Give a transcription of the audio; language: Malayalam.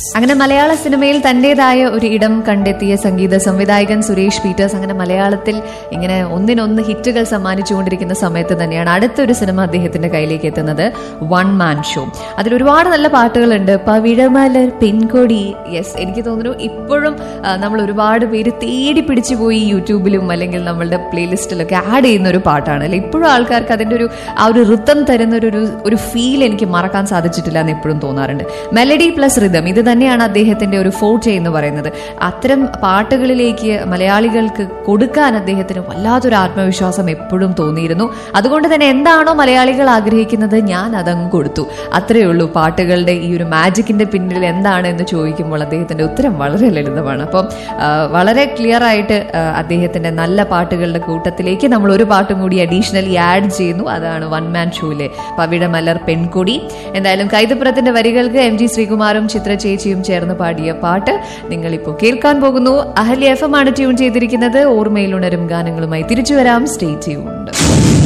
അങ്ങനെ മലയാള സിനിമയിൽ തന്റേതായ ഒരു ഇടം കണ്ടെത്തിയ സംഗീത സംവിധായകൻ സുരേഷ് പീറ്റേഴ്സ് അങ്ങനെ മലയാളത്തിൽ ഇങ്ങനെ ഒന്നിനൊന്ന് ഹിറ്റുകൾ സമ്മാനിച്ചുകൊണ്ടിരിക്കുന്ന സമയത്ത് തന്നെയാണ് അടുത്തൊരു സിനിമ അദ്ദേഹത്തിന്റെ കയ്യിലേക്ക് എത്തുന്നത്, വൺ മാൻ ഷോ. അതിൽ ഒരുപാട് നല്ല പാട്ടുകളുണ്ട്. പവിഴമലർ പെൺകൊടി, യെസ്, എനിക്ക് തോന്നുന്നു ഇപ്പോഴും നമ്മൾ ഒരുപാട് പേര് തേടി പിടിച്ചു പോയി യൂട്യൂബിലും അല്ലെങ്കിൽ നമ്മളുടെ പ്ലേലിസ്റ്റിലൊക്കെ ആഡ് ചെയ്യുന്ന ഒരു പാട്ടാണ് അല്ലെ. ഇപ്പോഴും ആൾക്കാർക്ക് അതിന്റെ ആ ഒരു ഋതം തരുന്ന ഒരു ഫീൽ എനിക്ക് മറക്കാൻ സാധിച്ചിട്ടില്ല എന്ന് എപ്പോഴും തോന്നാറുണ്ട്. മെലഡി പ്ലസ് ഋതം, ഇത് തന്നെയാണ് അദ്ദേഹത്തിന്റെ ഒരു ഫോർട്ടെ എന്ന് പറയുന്നത്. അത്തരം പാട്ടുകളിലേക്ക് മലയാളികൾക്ക് കൊടുക്കാൻ അദ്ദേഹത്തിന് വല്ലാത്തൊരു ആത്മവിശ്വാസം എപ്പോഴും തോന്നിയിരുന്നു. അതുകൊണ്ട് തന്നെ എന്താണോ മലയാളികൾ ആഗ്രഹിക്കുന്നത് ഞാൻ അതങ്ങ് കൊടുത്തു, അത്രയേ ഉള്ളൂ. പാട്ടുകളുടെ ഈ ഒരു മാജിക്കിന്റെ പിന്നിൽ എന്താണ് എന്ന് ചോദിക്കുമ്പോൾ അദ്ദേഹത്തിന്റെ ഉത്തരം വളരെ ലളിതമാണ്. അപ്പം വളരെ ക്ലിയർ ആയിട്ട് അദ്ദേഹത്തിന്റെ നല്ല പാട്ടുകളുടെ കൂട്ടത്തിലേക്ക് നമ്മൾ ഒരു പാട്ടും കൂടി അഡീഷണലി ആഡ് ചെയ്യുന്നു. അതാണ് വൺ മാൻ ഷോയിലെ പവിഴമലർ പെൺകൊടി. എന്തായാലും കൈതപ്പുറത്തിന്റെ വരികൾക്ക് എം ജി ശ്രീകുമാറും ചിത്ര ചേച്ചിയും ചേർന്ന് പാടിയ പാട്ട് നിങ്ങളിപ്പോൾ കേൾക്കാൻ പോകുന്നു. അഹല്യ FM ആണ് ട്യൂൺ ചെയ്തിരിക്കുന്നത്. ഓർമ്മയിൽ ഉണരും ഗാനങ്ങളുമായി തിരിച്ചു വരാം. Stay tuned.